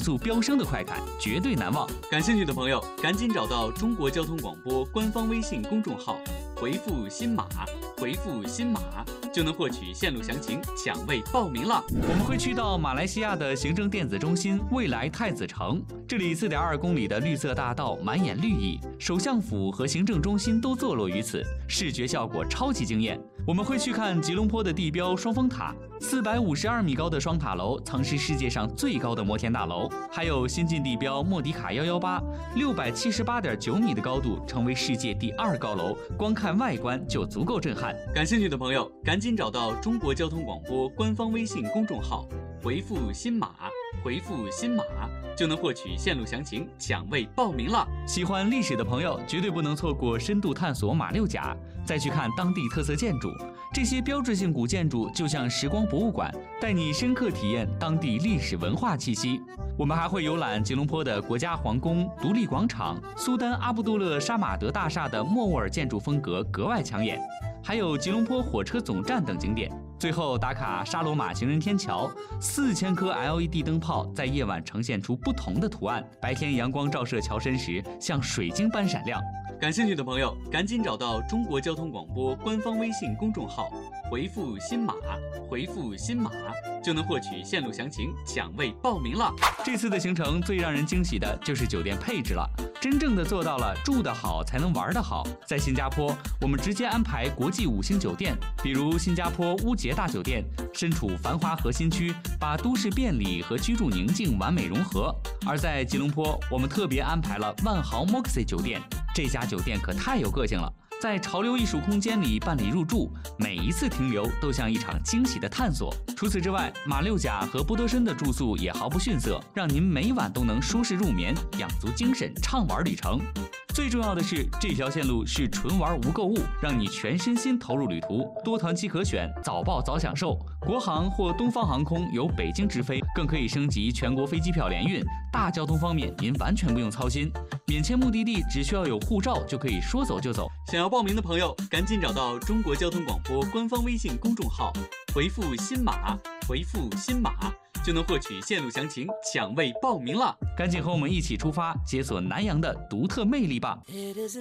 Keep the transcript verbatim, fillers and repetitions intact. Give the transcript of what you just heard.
速飙升的快感，绝对难忘。 感兴趣的朋友，赶紧找到中国交通广播官方微信公众号，回复新马，回复新马就能获取线路详情，抢位报名了。 我们会去到马来西亚的行政电子中心未来太子城，这里 四点二公里的绿色大道满眼绿意，首相府和行政中心都坐落于此，视觉效果超级惊艳。我们会去看吉隆坡的地标双峰塔，四百五十二米高的双塔楼曾是世界上最高的摩天大楼，还有新晋地标莫迪卡一一八，六百七十八点九米的高度，成为世界第二高楼，光看外观就足够震撼。 感兴趣的朋友，赶紧找到中国交通广播官方微信公众号，回复新马，回复新马就能获取线路详情，抢位报名了。 喜欢历史的朋友绝对不能错过深度探索马六甲，再去看当地特色建筑。这些标志性古建筑就像时光博物馆，带你深刻体验当地历史文化气息。我们还会游览吉隆坡的国家皇宫、独立广场、苏丹阿卜杜勒沙马德大厦的莫卧尔建筑风格格外抢眼，还有吉隆坡火车总站等景点。最后打卡沙罗马行人天桥，四千颗 L E D 灯泡在夜晚呈现出不同的图案，白天阳光照射桥身时像水晶般闪亮。 感兴趣的朋友，赶紧找到中国交通广播官方微信公众号，回复新马，回复新马就能获取线路详情，抢位报名了。 这次的行程最让人惊喜的就是酒店配置了，真正的做到了住得好才能玩得好。在新加坡，我们直接安排国际五星酒店，比如新加坡乌杰大酒店，身处繁华核心区，把都市便利和居住宁静完美融合。而在吉隆坡，我们特别安排了万豪 Moxie 酒店，这家酒店可太有个性了，在潮流艺术空间里办理入住，每一次停留都像一场惊喜的探索。除此之外，马六甲和波多申的住宿也毫不逊色，让您每晚都能舒适入眠，养足精神，畅玩旅程。最重要的是，这条线路是纯玩无购物，让你全身心投入旅途，多团期可选，早报早享受。国航或东方航空由北京直飞，更可以升级全国飞机票联运。大交通方面您完全不用操心，免签目的地只需要有护照就可以说走就走。 想要报名的朋友，赶紧找到中国交通广播官方微信公众号，回复新马，回复新马就能获取线路详情，抢位报名了。 赶紧和我们一起出发，解锁南洋的独特魅力吧。